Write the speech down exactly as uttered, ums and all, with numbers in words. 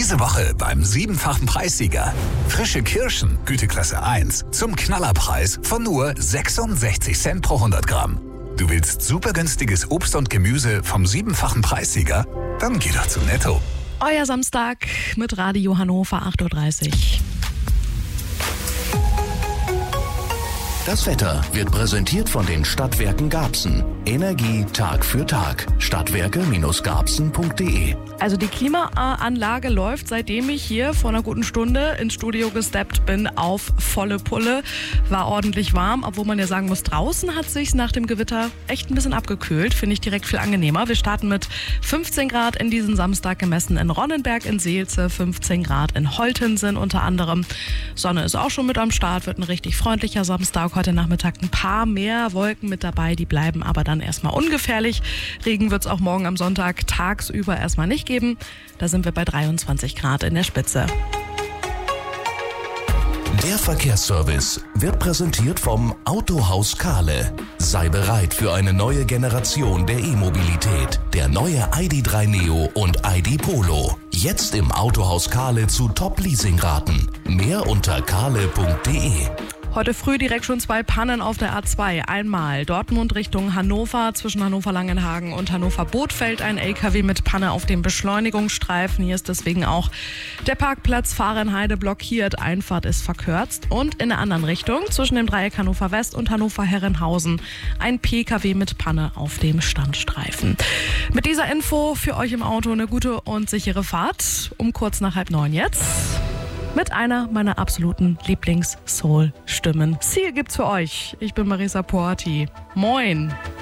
Diese Woche beim siebenfachen Preissieger. Frische Kirschen, Güteklasse eins, zum Knallerpreis von nur sechsundsechzig Cent pro hundert Gramm. Du willst super günstiges Obst und Gemüse vom siebenfachen Preissieger? Dann geh doch zu Netto. Euer Samstag mit Radio Hannover acht Uhr dreißig. Das Wetter wird präsentiert von den Stadtwerken Garbsen. Energie Tag für Tag. Stadtwerke Garbsen punkt de. Also die Klimaanlage läuft, seitdem ich hier vor einer guten Stunde ins Studio gesteppt bin, auf volle Pulle. War ordentlich warm, obwohl man ja sagen muss, draußen hat sich's nach dem Gewitter echt ein bisschen abgekühlt. Finde ich direkt viel angenehmer. Wir starten mit fünfzehn Grad in diesen Samstag gemessen in Ronnenberg in Seelze, fünfzehn Grad in Holtensen unter anderem. Sonne ist auch schon mit am Start, wird ein richtig freundlicher Samstag. Heute Nachmittag ein paar mehr Wolken mit dabei, die bleiben aber dann erstmal ungefährlich. Regen wird es auch morgen am Sonntag tagsüber erstmal nicht geben. Da sind wir bei dreiundzwanzig Grad in der Spitze. Der Verkehrsservice wird präsentiert vom Autohaus Kahle. Sei bereit für eine neue Generation der E-Mobilität. Der neue I D drei Neo und I D Polo. Jetzt im Autohaus Kahle zu Top-Leasing-Raten. Mehr unter kahle punkt de. Heute früh direkt schon zwei Pannen auf der A zwei. Einmal Dortmund Richtung Hannover, zwischen Hannover-Langenhagen und Hannover-Bothfeld. Ein L K W mit Panne auf dem Beschleunigungsstreifen. Hier ist deswegen auch der Parkplatz Fahrenheide blockiert. Einfahrt ist verkürzt. Und in der anderen Richtung, zwischen dem Dreieck Hannover West und Hannover-Herrenhausen, ein P K W mit Panne auf dem Standstreifen. Mit dieser Info für euch im Auto eine gute und sichere Fahrt. Um kurz nach halb neun jetzt. Mit einer meiner absoluten Lieblings-Soul-Stimmen. Ziel gibt's für euch. Ich bin Marisa Porti. Moin.